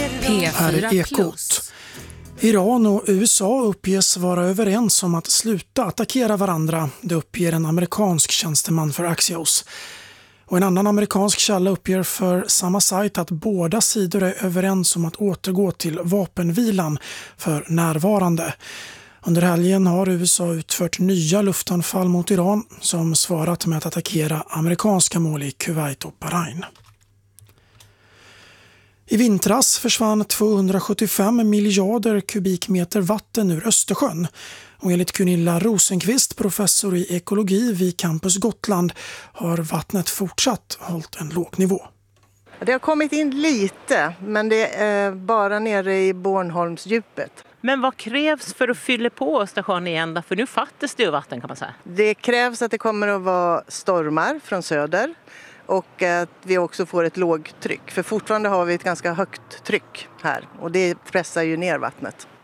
Här är Ekot. Iran och USA uppges vara överens om att sluta attackera varandra. Det uppger en amerikansk tjänsteman för Axios. Och en annan amerikansk källa uppger för samma sajt att båda sidor är överens om att återgå till vapenvilan för närvarande. Under helgen har USA utfört nya luftanfall mot Iran som svarat med att attackera amerikanska mål i Kuwait och Bahrain. I vintras försvann 275 miljarder kubikmeter vatten ur Östersjön. Och enligt Gunilla Rosenqvist, professor i ekologi vid Campus Gotland, har vattnet fortsatt hållit en låg nivå. Det har kommit in lite, men det är bara nere i Bornholmsdjupet. Men vad krävs för att fylla på Östersjön igen då? För nu fattas det ju vatten kan man säga. Det krävs att det kommer att vara stormar från söder och att vi också får ett lågtryck. För fortfarande har vi ett ganska högt tryck här och det pressar ju ner vattnet.